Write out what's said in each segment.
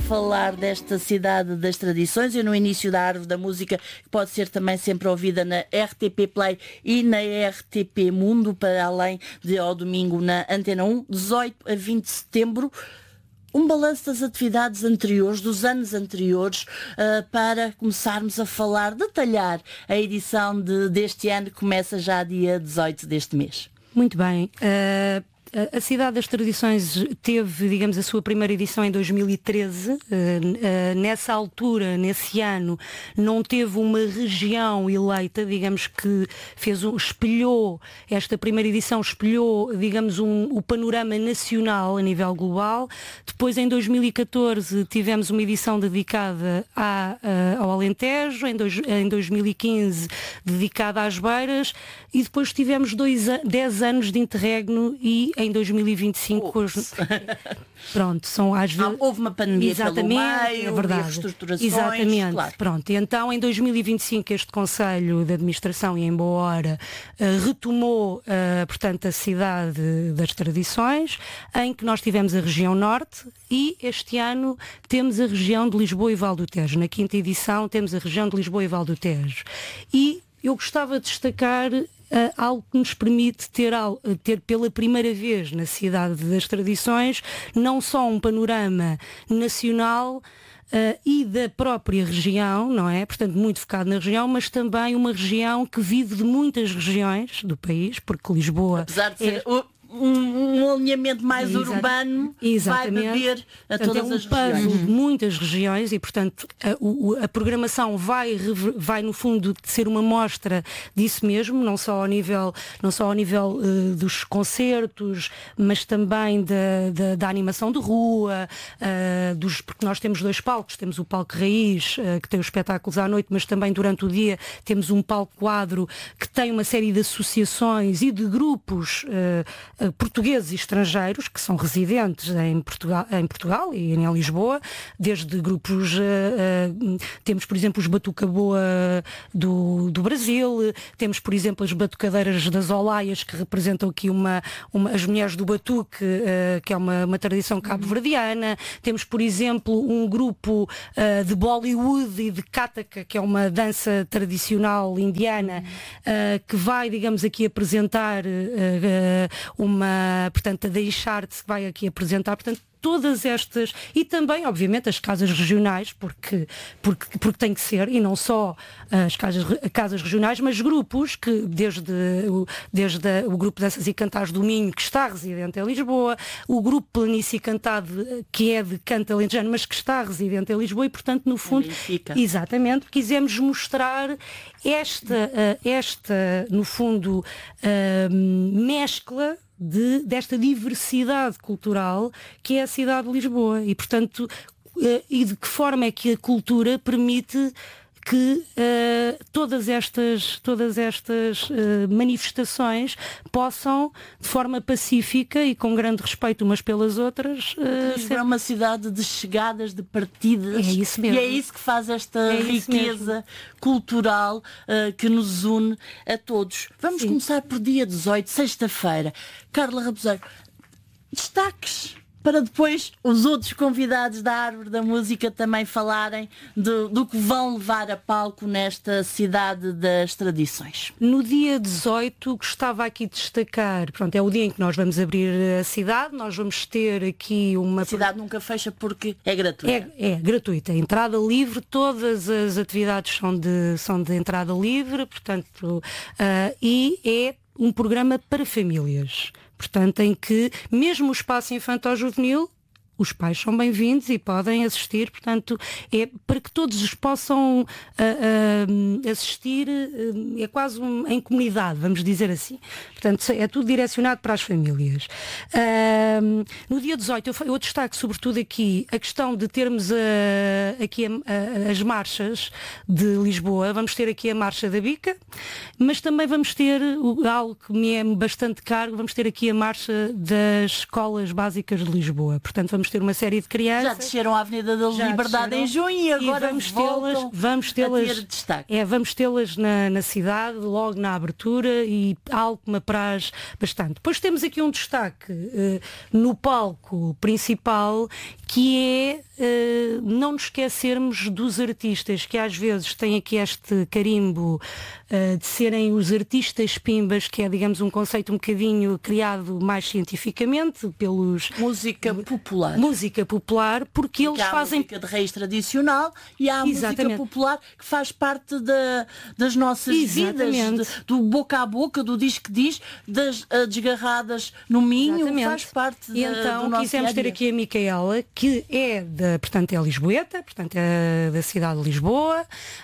falar desta cidade das tradições e no início da Árvore da Música, que pode ser também sempre ouvida na RTP Play e na RTP Mundo, para além de ao domingo na Antena 1, 18 a 20 de setembro. Um balanço das atividades anteriores, dos anos anteriores, para começarmos a falar, detalhar a edição deste ano, que começa já dia 18 deste mês. Muito bem. A Cidade das Tradições teve, digamos, a sua primeira edição em 2013. Nessa altura, nesse ano, não teve uma região eleita, digamos que espelhou, esta primeira edição espelhou, digamos, o panorama nacional a nível global. Depois, em 2014, tivemos uma edição dedicada ao Alentejo, em 2015 dedicada às Beiras, e depois tivemos 10 anos de interregno, e em 2025 pronto, são às vezes... Houve uma pandemia pelo meio, é verdade. Reestruturações. Exatamente, claro. Pronto. E então em 2025 este Conselho de Administração, e em boa hora, retomou, portanto, a Cidade das Tradições, em que nós tivemos a região Norte, e este ano temos a região de Lisboa e Val do Tejo. Na quinta edição temos a região de Lisboa e Val do Tejo. E eu gostava de destacar algo que nos permite ter pela primeira vez na Cidade das Tradições não só um panorama nacional e da própria região, não é? Portanto, muito focado na região, mas também uma região que vive de muitas regiões do país, porque Lisboa... Apesar de ser... Um alinhamento mais urbano, vai beber a todas as regiões. De muitas regiões, e portanto a programação vai no fundo ser uma mostra disso mesmo, não só ao nível dos concertos, mas também da animação de rua, porque nós temos 2 palcos. Temos o palco Raiz, que tem os espetáculos à noite, mas também durante o dia temos um palco quadro que tem uma série de associações e de grupos portugueses e estrangeiros que são residentes em Portugal e em Lisboa, desde grupos, temos por exemplo os Batuca Boa do Brasil, temos por exemplo as Batucadeiras das Olaias, que representam aqui as mulheres do batuque, que é uma tradição cabo-verdiana. Temos por exemplo um grupo de Bollywood e de Kathaka, que é uma dança tradicional indiana, que vai, digamos, aqui apresentar portanto, a Deixar-te vai aqui apresentar, portanto, todas estas, e também, obviamente, as casas regionais, porque tem que ser, e não só as casas regionais, mas grupos que, desde o grupo Danças e Cantares do Minho, que está residente em Lisboa, o grupo Planície Cantado, que é de canto alentejano, mas que está residente em Lisboa, e, portanto, no fundo, exatamente, quisemos mostrar esta no fundo, mescla desta diversidade cultural que é a cidade de Lisboa, e portanto e de que forma é que a cultura permite que todas estas manifestações possam, de forma pacífica e com grande respeito umas pelas outras, ser uma cidade de chegadas, de partidas. É isso mesmo. E é isso que faz esta riqueza cultural que nos une a todos. Vamos começar por dia 18, sexta-feira. Carla Raposeiro, destaques para depois os outros convidados da Árvore da Música também falarem do que vão levar a palco nesta Cidade das Tradições. No dia 18, gostava aqui de destacar, pronto, é o dia em que nós vamos abrir a cidade, nós vamos ter aqui uma... A cidade nunca fecha porque é gratuita. É gratuita, entrada livre, todas as atividades são de entrada livre, portanto, e é um programa para famílias. Portanto, em que mesmo o espaço infantil-juvenil, os pais são bem-vindos e podem assistir, portanto, é para que todos possam assistir, é quase em comunidade, vamos dizer assim. Portanto, é tudo direcionado para as famílias. No dia 18, eu destaco sobretudo aqui a questão de termos aqui as marchas de Lisboa. Vamos ter aqui a Marcha da Bica, mas também vamos ter algo que me é bastante caro, vamos ter aqui a Marcha das Escolas Básicas de Lisboa. Portanto, vamos vamos ter uma série de crianças. Já desceram à Avenida da Liberdade em junho e agora vamos tê-las a ter destaque. Vamos tê-las na cidade, logo na abertura, e algo que me apraz bastante. Depois temos aqui um destaque no palco principal, que é não nos esquecermos dos artistas, que às vezes têm aqui este carimbo de serem os artistas pimbas, que é, digamos, um conceito um bocadinho criado mais cientificamente pelos... Música popular. Música popular, porque eles fazem... Há música de raiz tradicional e há a música popular que faz parte das nossas vidas, do boca a boca, do diz que diz, das desgarradas no Minho, faz parte e então, do nosso quisemos ter aqui a Micaela, que é portanto, é lisboeta, portanto, é da cidade de Lisboa,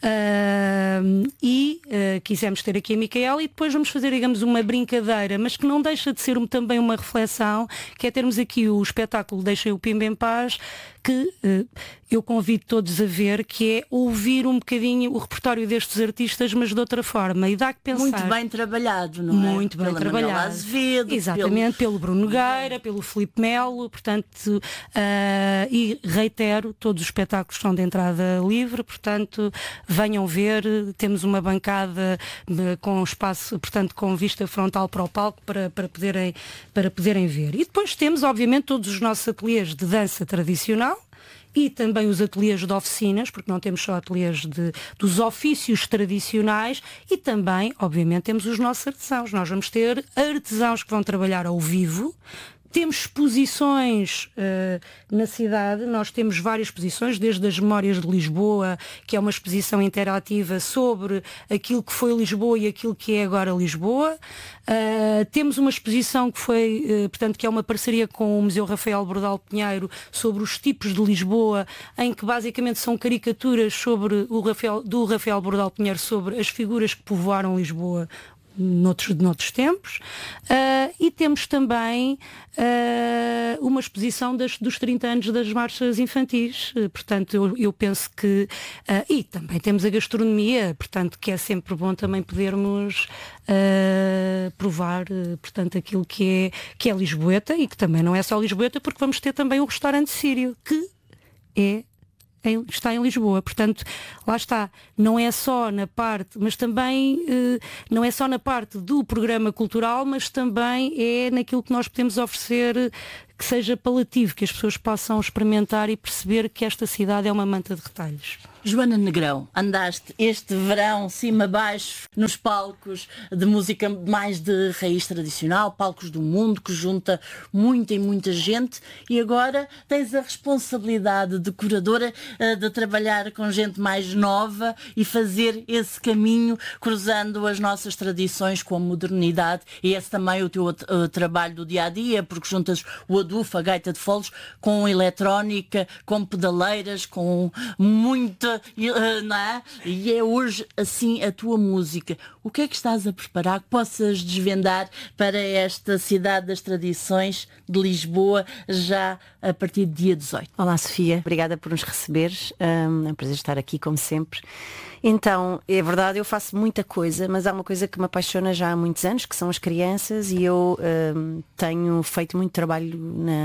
e quisemos ter aqui a Micaela, e depois vamos fazer, digamos, uma brincadeira, mas que não deixa de ser também uma reflexão, que é termos aqui o espetáculo Deixem o Pimba em Paz, que eu convido todos a ver, que é ouvir um bocadinho o repertório destes artistas, mas de outra forma, e dá que pensar. Muito bem trabalhado, não é? Muito bem trabalhado. Azevedo, exatamente, pelo Bruno Nogueira, pelo Filipe Melo, portanto, e reitero, todos os espetáculos são de entrada livre, portanto, venham ver, temos uma bancada com espaço, portanto, com vista frontal para o palco para poderem ver. E depois temos, obviamente, todos os nossos ateliês de dança tradicional, e também os ateliês de oficinas, porque não temos só ateliês dos ofícios tradicionais, e também, obviamente, temos os nossos artesãos. Nós vamos ter artesãos que vão trabalhar ao vivo. Temos exposições na cidade, nós temos várias exposições, desde as Memórias de Lisboa, que é uma exposição interativa sobre aquilo que foi Lisboa e aquilo que é agora Lisboa. Temos uma exposição que foi, portanto, que é uma parceria com o Museu Rafael Bordal Pinheiro, sobre os tipos de Lisboa, em que basicamente são caricaturas do Rafael Bordal Pinheiro sobre as figuras que povoaram Lisboa noutros tempos, e temos também uma exposição dos 30 anos das marchas infantis, portanto eu penso que, e também temos a gastronomia, portanto, que é sempre bom também podermos provar, portanto, aquilo que é lisboeta, e que também não é só lisboeta, porque vamos ter também o restaurante sírio, que está em Lisboa, portanto, lá está, não é só na parte, mas também não é só na parte do programa cultural, mas também é naquilo que nós podemos oferecer, que seja apelativo, que as pessoas possam experimentar e perceber que esta cidade é uma manta de retalhos. Joana Negrão, andaste este verão cima baixo nos palcos de música mais de raiz tradicional, palcos do mundo, que junta muita e muita gente, e agora tens a responsabilidade de curadora de trabalhar com gente mais nova e fazer esse caminho cruzando as nossas tradições com a modernidade, e esse também é o teu trabalho do dia-a-dia, porque juntas o adufo, a gaita de foles, com eletrónica, com pedaleiras, com muita... não é? E é hoje assim a tua música. O que é que estás a preparar que possas desvendar para esta cidade das tradições de Lisboa já a partir do dia 18? Olá, Sofia, obrigada por nos receberes, é um prazer estar aqui como sempre. Então, é verdade, eu faço muita coisa, mas há uma coisa que me apaixona já há muitos anos, que são as crianças, e eu tenho feito muito trabalho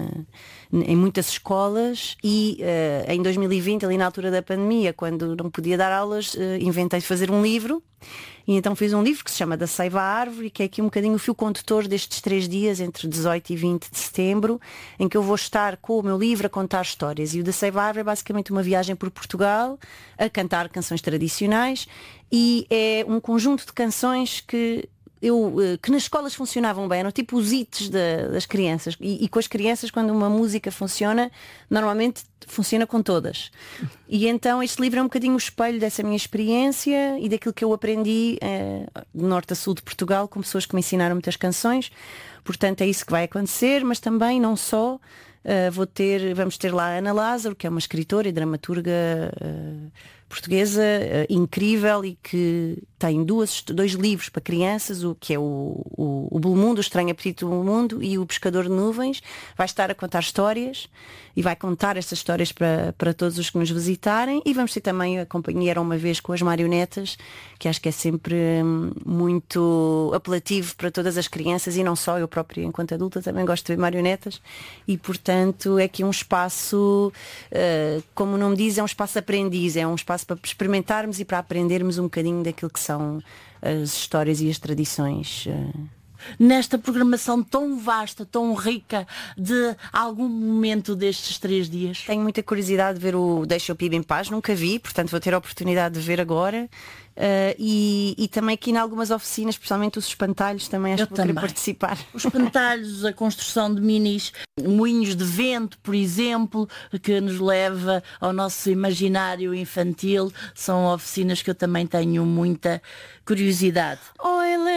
em muitas escolas, e em 2020, ali na altura da pandemia, quando não podia dar aulas, inventei de fazer um livro. E então fiz um livro que se chama Da Seiva à Árvore, que é aqui um bocadinho o fio condutor destes 3 dias, entre 18 e 20 de setembro, em que eu vou estar com o meu livro a contar histórias. E o Da Seiva à Árvore é basicamente uma viagem por Portugal, a cantar canções tradicionais, e é um conjunto de canções que nas escolas funcionavam bem, eram tipo os hits das crianças, e com as crianças, quando uma música funciona, normalmente funciona com todas. E então este livro é um bocadinho o espelho dessa minha experiência e daquilo que eu aprendi de norte a sul de Portugal, com pessoas que me ensinaram muitas canções. Portanto, é isso que vai acontecer, mas também não só. Vamos ter lá a Ana Lázaro, que é uma escritora e dramaturga portuguesa incrível e que tem dois livros para crianças, o que é o Blue Mundo, o Estranho Apetite do Mundo, e o Pescador de Nuvens. Vai estar a contar histórias e vai contar estas histórias para todos os que nos visitarem, e vamos ter também a companhia Era Uma Vez com as marionetas, que acho que é sempre muito apelativo para todas as crianças, e não só, eu própria enquanto adulta também gosto de ver marionetas, e portanto é aqui um espaço, como o nome diz, é um espaço aprendiz, é um espaço para experimentarmos e para aprendermos um bocadinho daquilo que são as histórias e as tradições. Nesta programação tão vasta, tão rica, de algum momento destes 3 dias? Tenho muita curiosidade de ver o Deixa o PIB em Paz, nunca vi, portanto vou ter a oportunidade de ver agora. E também aqui em algumas oficinas, especialmente os espantalhos, também acho que vou querer participar. Os espantalhos, a construção de minis moinhos de vento, por exemplo, que nos leva ao nosso imaginário infantil, são oficinas que eu também tenho muita curiosidade.